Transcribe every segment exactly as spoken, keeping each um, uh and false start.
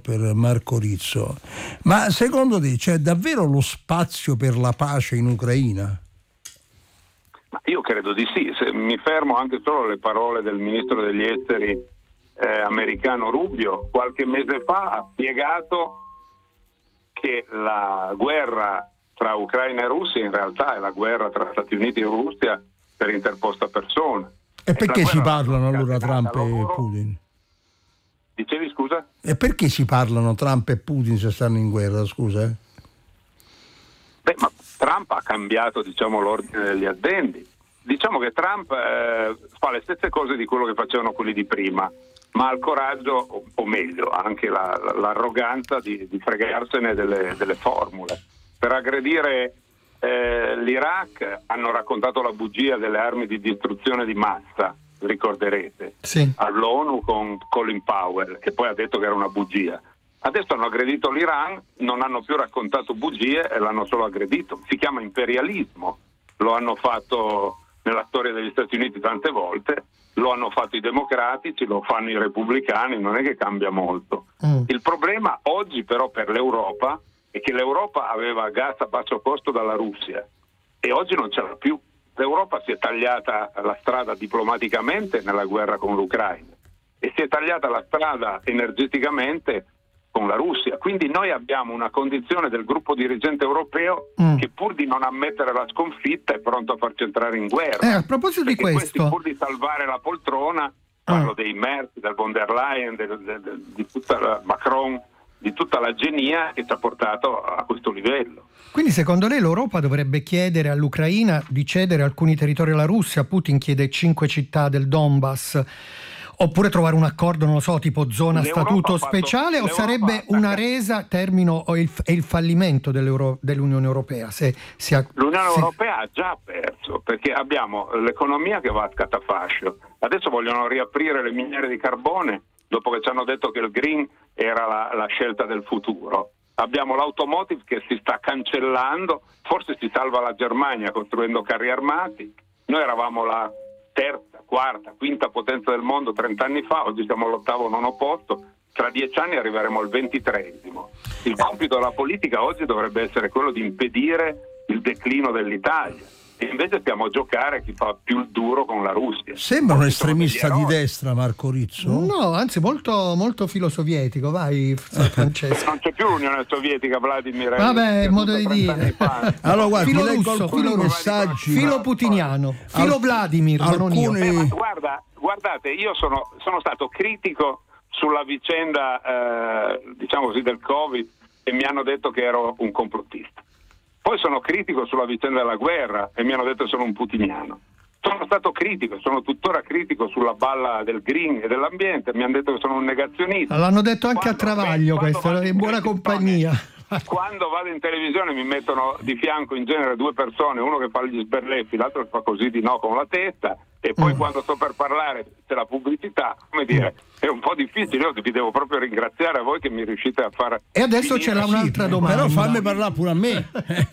per Marco Rizzo. Ma secondo te c'è davvero lo spazio per la pace in Ucraina? Io credo di sì. Se mi fermo anche solo alle parole del ministro degli esteri eh, americano Rubio, qualche mese fa ha spiegato che la guerra tra Ucraina e Russia in realtà è la guerra tra Stati Uniti e Russia per interposta persona. E perché si parlano allora allora Trump loro... e Putin? Dicevi, scusa? E perché si parlano Trump e Putin se stanno in guerra, scusa? Beh, ma Trump ha cambiato, diciamo, l'ordine degli addendi. Diciamo che Trump eh, fa le stesse cose di quello che facevano quelli di prima, ma ha il coraggio, o, o meglio, anche la, l'arroganza di, di fregarsene delle, delle formule. Per aggredire eh, l'Iraq hanno raccontato la bugia delle armi di distruzione di massa, ricorderete, sì. all'ONU con Colin Powell, che poi ha detto che era una bugia. Adesso hanno aggredito l'Iran, non hanno più raccontato bugie e l'hanno solo aggredito. Si chiama imperialismo, lo hanno fatto nella storia degli Stati Uniti tante volte, lo hanno fatto i democratici, lo fanno i repubblicani, non è che cambia molto. Mm. Il problema oggi però per l'Europa è che l'Europa aveva gas a basso costo dalla Russia e oggi non ce l'ha più. L'Europa si è tagliata la strada diplomaticamente nella guerra con l'Ucraina e si è tagliata la strada energeticamente con la Russia. Quindi noi abbiamo una condizione del gruppo dirigente europeo mm. che pur di non ammettere la sconfitta è pronto a farci entrare in guerra. Eh, a proposito di questo, pur di salvare la poltrona, parlo ah. dei Merz, del von der Leyen, del, del, del, di tutta la Macron, di tutta la genia che ci ha portato a questo livello. Quindi secondo lei l'Europa dovrebbe chiedere all'Ucraina di cedere alcuni territori alla Russia? Putin chiede cinque città del Donbass, oppure trovare un accordo, non lo so, tipo zona L'Europa statuto fatto, speciale, o sarebbe una resa, termino, o il, è il fallimento dell'Euro, dell'Unione Europea? Se, si ha, L'Unione se... Europea ha già perso, perché abbiamo l'economia che va a scatafascio. Adesso vogliono riaprire le miniere di carbone, dopo che ci hanno detto che il green era la, la scelta del futuro. Abbiamo l'automotive che si sta cancellando, forse si salva la Germania costruendo carri armati. Noi eravamo la terza, quarta, quinta potenza del mondo trent'anni fa, oggi siamo all'ottavo, nono posto, tra dieci anni arriveremo al ventitreesimo. Il compito della politica oggi dovrebbe essere quello di impedire il declino dell'Italia e invece stiamo a giocare chi fa più il duro con la Russia. Sembra un estremista di destra Marco Rizzo? No, anzi molto, molto filosovietico, vai Francesco. Non c'è più l'Unione Sovietica, Vladimir. Vabbè, modo di dire. Allora guarda, filo leggo russo, alcuni filo messaggi. Filo putiniano, filo Al- Vladimir, alcuni... non io. Beh, ma guarda, guardate, io sono, sono stato critico sulla vicenda, eh, diciamo così, del Covid e mi hanno detto che ero un complottista. Poi sono critico sulla vicenda della guerra e mi hanno detto che sono un putiniano. Sono stato critico, sono tuttora critico sulla balla del green e dell'ambiente, mi hanno detto che sono un negazionista. L'hanno detto anche quando, a Travaglio, beh, questo, è in buona compagnia. Quando vado in televisione mi mettono di fianco in genere due persone, uno che fa gli sberleffi, l'altro che fa così di no con la testa, e poi mm. quando sto per parlare c'è la pubblicità, come dire, è un po' difficile. Io vi devo proprio ringraziare a voi che mi riuscite a fare. E adesso c'è un'altra domanda. Però fammi parlare pure a me.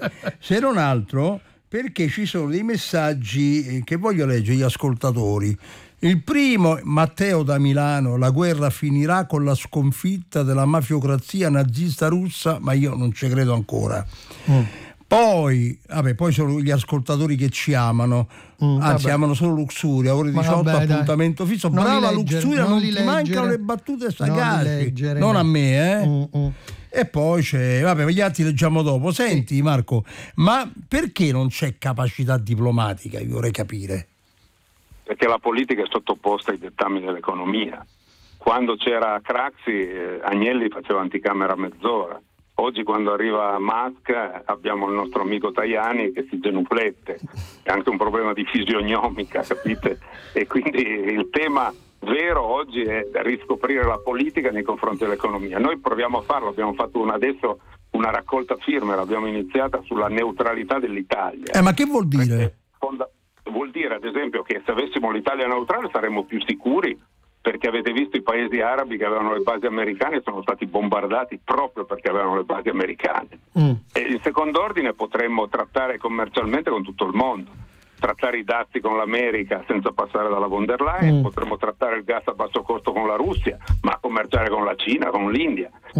Se non altro, perché ci sono dei messaggi che voglio leggere agli ascoltatori. Il primo, Matteo da Milano: la guerra finirà con la sconfitta della mafiocrazia nazista russa, ma io non ci credo ancora. Mm. Poi, vabbè, poi sono gli ascoltatori che ci amano, mm, anzi vabbè. amano solo Luxuria, ore diciotto, vabbè, appuntamento fisso. Non Brava leggere, Luxuria, non, non ti leggere, mancano le battute sagaci, leggere, non no. a me, eh. Mm, mm. E poi c'è, vabbè, gli altri leggiamo dopo. Senti Marco, ma perché non c'è capacità diplomatica? Io vorrei capire. Perché la politica è sottoposta ai dettami dell'economia. Quando c'era Craxi, eh, Agnelli faceva anticamera mezz'ora. Oggi quando arriva Musk abbiamo il nostro amico Tajani che si genuflette, è anche un problema di fisionomica, capite? E quindi il tema vero oggi è riscoprire la politica nei confronti dell'economia. Noi proviamo a farlo, abbiamo fatto una, adesso una raccolta firme, l'abbiamo iniziata sulla neutralità dell'Italia. Eh, ma che vuol dire? Fonda- vuol dire ad esempio che se avessimo l'Italia neutrale saremmo più sicuri, perché avete visto i paesi arabi che avevano le basi americane sono stati bombardati proprio perché avevano le basi americane. Mm. E in secondo ordine potremmo trattare commercialmente con tutto il mondo, trattare i dazi con l'America senza passare dalla von der Leyen, mm. potremmo trattare il gas a basso costo con la Russia, ma commerciare con la Cina, con l'India.